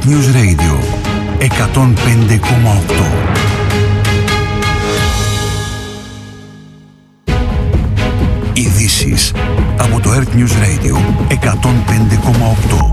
Earth News Radio 105,8. Ειδήσεις από το Earth News Radio 105,8.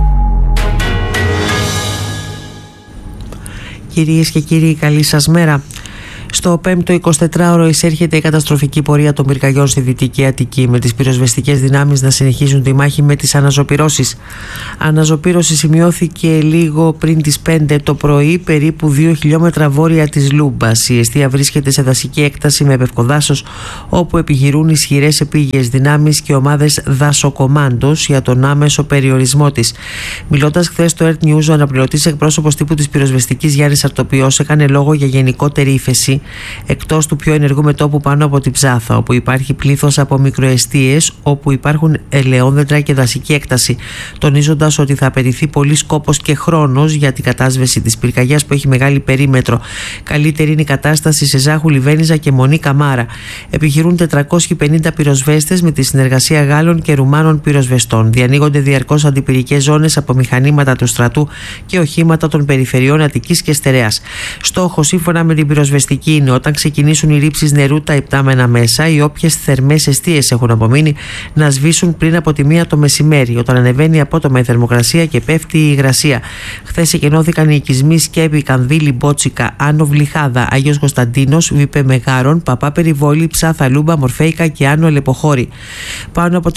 Κυρίες και κύριοι, καλή σας μέρα. Στο 5ο 24ωρο εισέρχεται η καταστροφική πορεία των πυρκαγιών στη Δυτική Αττική, με τις πυροσβεστικές δυνάμεις να συνεχίζουν τη μάχη με τις αναζωπυρώσεις. Αναζωπύρωση σημειώθηκε λίγο πριν τις 5 το πρωί, περίπου 2 χιλιόμετρα βόρεια της Λούμπας. Η εστία βρίσκεται σε δασική έκταση με πευκοδάσος, όπου επιχειρούν ισχυρές επίγειες δυνάμεις και ομάδες δασοκομάντος για τον άμεσο περιορισμό της. Μιλώντας χθες στο Earth News, ο αναπληρωτής εκπρόσωπος τύπου της πυροσβεστικής Γιάννης Αρτοπιός έκανε λόγο για γενικότερη ύφεση, εκτός του πιο ενεργού μετώπου πάνω από την Ψάθα, όπου υπάρχει πλήθος από μικροεστίες, όπου υπάρχουν ελαιόδεντρα και δασική έκταση, τονίζοντας ότι θα απαιτηθεί πολύς κόπος και χρόνος για την κατάσβεση της πυρκαγιάς που έχει μεγάλη περίμετρο. Καλύτερη είναι η κατάσταση σε Ζάχου, Λιβένιζα και Μονή Καμάρα. Επιχειρούν 450 πυροσβέστες με τη συνεργασία Γάλλων και Ρουμάνων πυροσβεστών. Διανοίγονται διαρκώς αντιπυρικές ζώνες από μηχανήματα του στρατού και οχήματα των περιφερειών Αττικής και Στερεάς. Στόχος, σύμφωνα με την πυροσβεστική, είναι όταν ξεκινήσουν οι ρήψεις νερού τα υπτάμενα μέσα ή όποιες θερμές εστίες έχουν απομείνει να σβήσουν πριν από τη 1 το μεσημέρι, όταν ανεβαίνει απότομα η θερμοκρασία και πέφτει η υγρασία. Χθες εκενώθηκαν οι οικισμοί Σκέπη, Κανδύλη, Μπότσικα, Άνω Βλυχάδα, Άγιος Κωνσταντίνος, Βίπε Μεγάρων, Παπά Περιβόλη, Ψάθα Λούμπα, Μορφέικα και Άνω Αλεποχώρη. Πάνω από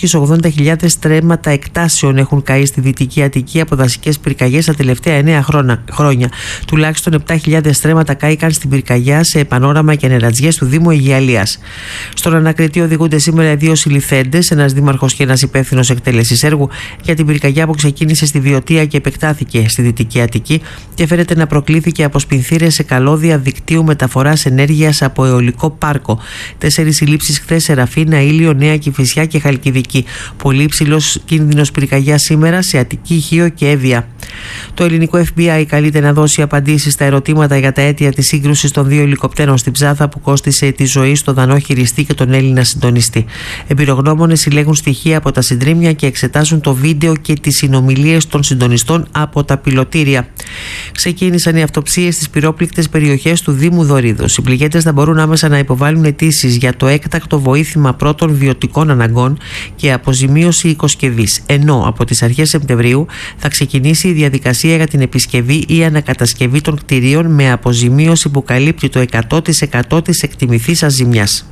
480.000 στρέμματα εκτάσεων έχουν καεί στη Δυτική Αττική από δασικές πυρκαγιές τα τελευταία 9 χρόνια. Τουλάχιστον 7.000 στρέμματα κάηκαν στην πυρκαγιά σε πανόραμα και νερατζιές του Δήμου Αιγιαλίας. Στον ανακριτή οδηγούνται σήμερα 2 συλληφθέντες, ένας δήμαρχος και ένας υπεύθυνος εκτέλεσης έργου, για την πυρκαγιά που ξεκίνησε στη Βιωτία και επεκτάθηκε στη Δυτική Αττική και φαίνεται να προκλήθηκε από σπινθήρες σε καλώδια δικτύου μεταφοράς ενέργειας από αιωλικό πάρκο. 4 συλλήψεις χθες σε Ραφίνα, Ήλιο, Νέα Κηφισιά και Χαλκιδική. Πολύ υψηλός κίνδυνος πυρκαγιά σήμερα σε Αττική, Χίο και Εύβοια. Το ελληνικό FBI καλείται να δώσει απαντήσεις στα ερωτήματα για τα αίτια της σύγκρουσης των 2 ελικοπτέρων στην Ψάθα που κόστισε τη ζωή στον Δανό χειριστή και τον Έλληνα συντονιστή. Εμπειρογνώμονες συλλέγουν στοιχεία από τα συντρίμμια και εξετάζουν το βίντεο και τις συνομιλίες των συντονιστών από τα πιλωτήρια. Ξεκίνησαν οι αυτοψίες στις πυρόπληκτες περιοχές του Δήμου Δωρίδος. Οι πληγέντες θα μπορούν άμεσα να υποβάλουν αιτήσεις για το έκτακτο βοήθημα πρώτων βιωτικών αναγκών και αποζημίωση οικοσκευής. Ενώ από τις αρχές Σεπτεμβρίου θα ξεκινήσει η διαδικασία για την επισκευή ή ανακατασκευή των κτηρίων με αποζημίωση που καλύπτει το 100% της εκτιμηθήσας ζημιάς.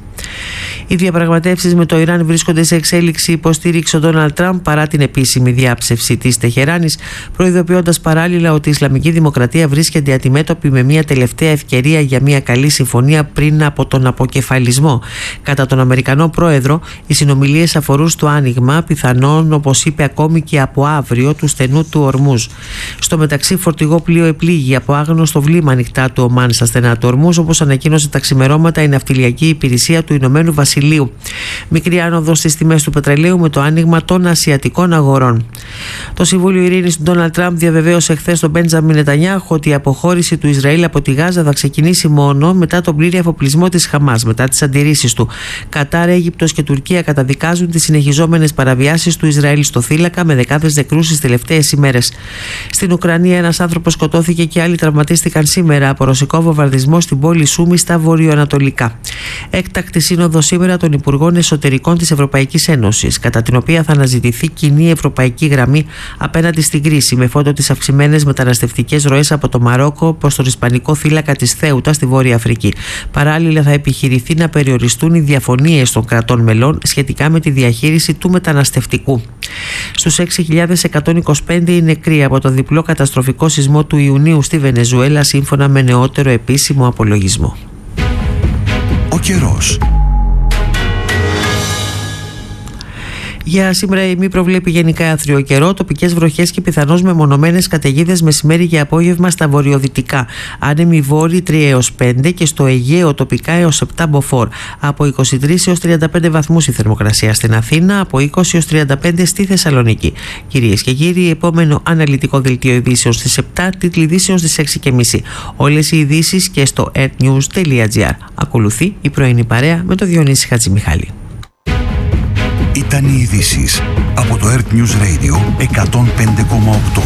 Οι διαπραγματεύσεις με το Ιράν βρίσκονται σε εξέλιξη, υποστήριξε ο Ντόναλντ Τραμπ παρά την επίσημη διάψευση της Τεχεράνης, προειδοποιώντας παράλληλα ότι η Ισλαμική Δημοκρατία βρίσκεται αντιμέτωπη με μια τελευταία ευκαιρία για μια καλή συμφωνία πριν από τον αποκεφαλισμό. Κατά τον Αμερικανό πρόεδρο, οι συνομιλίες αφορούν στο άνοιγμα, πιθανόν όπως είπε ακόμη και από αύριο, του στενού του Ορμούζ. Στο μεταξύ, φορτηγό πλοίο επλήγει από άγνωστο βλήμα ανοιχτά του Ομάν στα στενά του Ορμούζ, όπως ανακοίνωσε τα ξημερώματα η ναυτιλιακή υπηρεσία του Ηνωμένου Βασιλείου. Μικρή άνοδος στις τιμές του πετρελαίου με το άνοιγμα των ασιατικών αγορών. Το Συμβούλιο Ειρήνης του Ντόναλντ Τραμπ διαβεβαίωσε χθες τον Μπέντζαμιν Νετανιάχου ότι η αποχώρηση του Ισραήλ από τη Γάζα θα ξεκινήσει μόνο μετά τον πλήρη αφοπλισμό της Χαμάς, μετά τις αντιρρήσεις του. Κατάρ, Αίγυπτος και Τουρκία καταδικάζουν τις συνεχιζόμενες παραβιάσεις του Ισραήλ στο θύλακα με δεκάδες νεκρούς τις τελευταίες ημέρες. Στην Ουκρανία, ένας άνθρωπος σκοτώθηκε και άλλοι τραυματίστηκαν σήμερα από ρωσικό βομβαρδισμό στην πόλη Σούμι στα βορειοανατολικά. Έκτακτη σύνοδο σήμερα των Υπουργών Εσωτερικών της Ευρωπαϊκής Ένωσης, κατά την οποία θα αναζητηθεί κοινή ευρωπαϊκή γραμμή απέναντι στην κρίση, με φόντο τις αυξημένες μεταναστευτικές ροές από το Μαρόκο προς τον Ισπανικό θύλακα της Θέουτα στη Βόρεια Αφρική. Παράλληλα, θα επιχειρηθεί να περιοριστούν οι διαφωνίες των κρατών μελών σχετικά με τη διαχείριση του μεταναστευτικού. Στους 6.125 οι νεκροί από το διπλό καταστροφικό σεισμό του Ιουνίου στη Βενεζουέλα, σύμφωνα με νεότερο επίσημο απολογισμό. Ο καιρός. Για σήμερα η ΜΗ προβλέπει γενικά άθριο καιρό, τοπικές βροχές και πιθανώς μεμονωμένες καταιγίδες μεσημέρι και απόγευμα στα βορειοδυτικά. Άνεμοι βόρειοι 3 έως 5 και στο Αιγαίο τοπικά έως 7 μποφόρ. Από 23 έως 35 βαθμούς η θερμοκρασία στην Αθήνα, από 20 έως 35 στη Θεσσαλονίκη. Κυρίες και κύριοι, επόμενο αναλυτικό δελτίο ειδήσεων στις 7, τίτλοι ειδήσεων στις 6.30. Όλες οι ειδήσεις και στο earthnews.gr. Ακολουθεί η πρωινή παρέα με τον Διονύση Χατζημιχάλη. Ήταν οι ειδήσεις από το Earth News Radio 105,8.